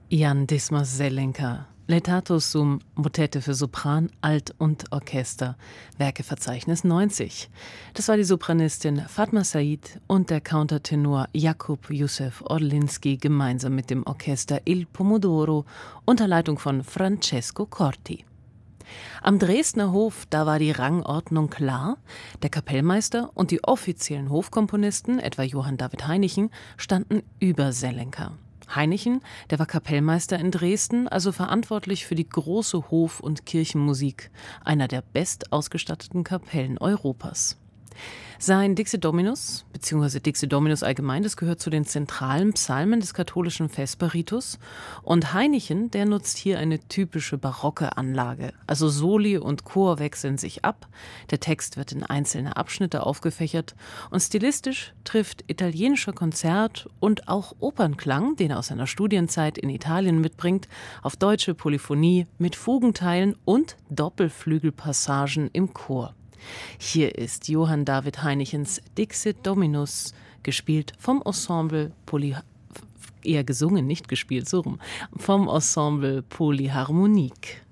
Jan Dismas Zelenka, Lettato sum, Motette für Sopran, Alt und Orchester, Werkeverzeichnis 90. Das war die Sopranistin Fatma Said und der Countertenor Jakub Józef Orlinski gemeinsam mit dem Orchester Il Pomodoro unter Leitung von Francesco Corti. Am Dresdner Hof, da war die Rangordnung klar. Der Kapellmeister und die offiziellen Hofkomponisten, etwa Johann David Hainichen, standen über Zelenka. Hainichen, der war Kapellmeister in Dresden, also verantwortlich für die große Hof- und Kirchenmusik, einer der bestausgestatteten Kapellen Europas. Sein Dixit Dominus, beziehungsweise Dixit Dominus allgemein, das gehört zu den zentralen Psalmen des katholischen Vesperitus. Und Hainichen, der nutzt hier eine typische barocke Anlage. Also Soli und Chor wechseln sich ab, der Text wird in einzelne Abschnitte aufgefächert und stilistisch trifft italienischer Konzert und auch Opernklang, den er aus seiner Studienzeit in Italien mitbringt, auf deutsche Polyphonie mit Fugenteilen und Doppelflügelpassagen im Chor. Hier ist Johann David Hainichens Dixit Dominus, gespielt vom Ensemble eher gesungen, nicht gespielt, so rum, vom Ensemble Polyharmonique.